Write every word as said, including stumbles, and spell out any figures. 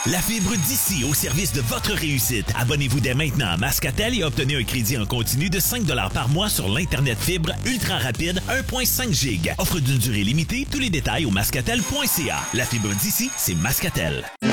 La fibre d'ici au service de votre réussite. Abonnez-vous dès maintenant à Mascatel et obtenez un crédit en continu de cinq dollars par mois sur l'Internet fibre ultra rapide un virgule cinq giga. Offre d'une durée limitée. Tous les détails au mascatel point c a. La fibre d'ici, c'est Mascatel.